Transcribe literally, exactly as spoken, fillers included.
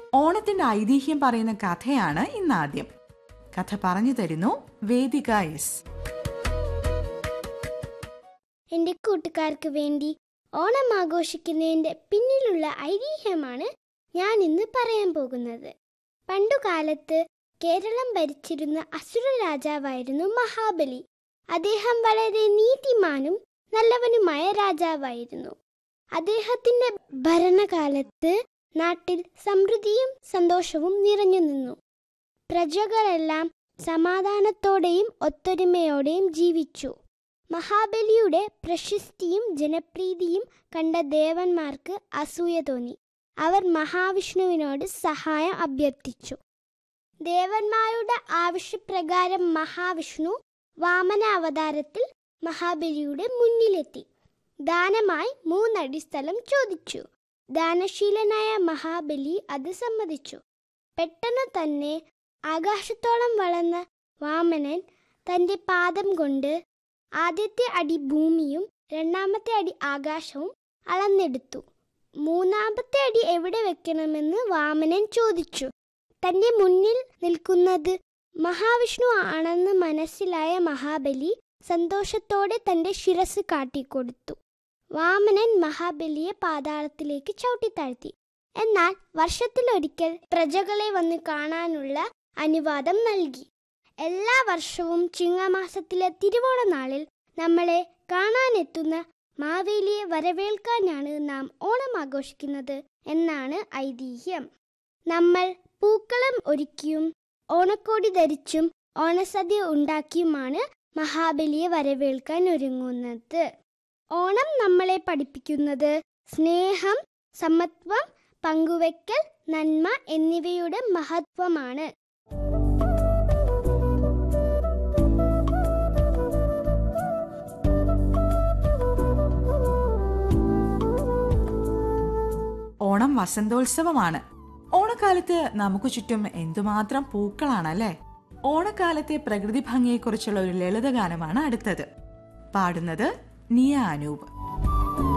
ഓണത്തിന്റെ ഐതിഹ്യം പറയുന്ന കഥയാണ് ഇന്നാദ്യം. കഥ പറഞ്ഞു തരുന്നു വേദിക എസ്. എന്റെ കൂട്ടുകാർക്ക് വേണ്ടി ഓണം ആഘോഷിക്കുന്നതിന്റെ പിന്നിലുള്ള ഐതിഹ്യമാണ് ഞാൻ ഇന്ന് പറയാൻ പോകുന്നത്. പണ്ടുകാലത്ത് കേരളം ഭരിച്ചിരുന്ന അസുര രാജാവായിരുന്നു മഹാബലി. അദ്ദേഹം വളരെ നീതിമാനും നല്ലവനുമായ രാജാവായിരുന്നു. അദ്ദേഹത്തിന്റെ ഭരണകാലത്ത് നാട്ടിൽ സമൃദ്ധിയും സന്തോഷവും നിറഞ്ഞു നിന്നു. പ്രജകളെല്ലാം സമാധാനത്തോടെയും ഒത്തൊരുമയോടെയും ജീവിച്ചു. മഹാബലിയുടെ പ്രശസ്തിയും ജനപ്രീതിയും കണ്ട ദേവന്മാർക്ക് അസൂയ തോന്നി. അവർ മഹാവിഷ്ണുവിനോട് സഹായം അഭ്യർത്ഥിച്ചു. ദേവന്മാരുടെ ആവശ്യപ്രകാരം മഹാവിഷ്ണു വാമന അവതാരത്തിൽ മഹാബലിയുടെ മുന്നിലെത്തി. ദാനമായി മൂന്നടി സ്ഥലം ചോദിച്ചു. ദാനശീലനായ മഹാബലി അത് സമ്മതിച്ചു. പെട്ടെന്ന് തന്നെ ആകാശത്തോളം വളർന്ന വാമനൻ തന്റെ പാദം കൊണ്ട് ആദ്യത്തെ അടി ഭൂമിയും രണ്ടാമത്തെ അടി ആകാശവും അളന്നെടുത്തു. മൂന്നാമത്തെ അടി എവിടെ വെക്കണമെന്ന് വാമനൻ ചോദിച്ചു. തന്റെ മുന്നിൽ നിൽക്കുന്നത് മഹാവിഷ്ണു ആണെന്ന് മനസ്സിലായ മഹാബലി സന്തോഷത്തോടെ തന്റെ ശിരസ് കാട്ടിക്കൊടുത്തു. വാമനൻ മഹാബലിയെ പാതാളത്തിലേക്ക് ചവിട്ടിത്താഴ്ത്തി. എന്നാൽ വർഷത്തിലൊരിക്കൽ പ്രജകളെ വന്ന് കാണാനുള്ള അനുവാദം നൽകി. എല്ലാ വർഷവും ചിങ്ങമാസത്തിലെ തിരുവോണ നാളിൽ നമ്മളെ കാണാനെത്തുന്ന മാവേലിയെ വരവേൽക്കാനാണ് നാം ഓണം ആഘോഷിക്കുന്നത് എന്നാണ് ഐതിഹ്യം. നമ്മൾ പൂക്കളം ഒരുക്കിയും ഓണക്കോടി ധരിച്ചും ഓണസദ്യ ഉണ്ടാക്കിയുമാണ് മഹാബലിയെ വരവേൽക്കാൻ ഒരുങ്ങുന്നത്. ഓണം നമ്മളെ പഠിപ്പിക്കുന്നത് സ്നേഹം, സമത്വം, പങ്കുവെക്കൽ, നന്മ എന്നിവയുടെ മഹത്വമാണ്. ഓണം വസന്തോത്സവമാണ്. ഓണക്കാലത്ത് നമുക്ക് ചുറ്റും എന്തുമാത്രം പൂക്കളാണല്ലേ. ഓണക്കാലത്തെ പ്രകൃതി ഭംഗിയെക്കുറിച്ചുള്ള ഒരു ലളിതഗാനമാണ് അടുത്തത്. പാടുന്നത് നിയ അനൂപ്.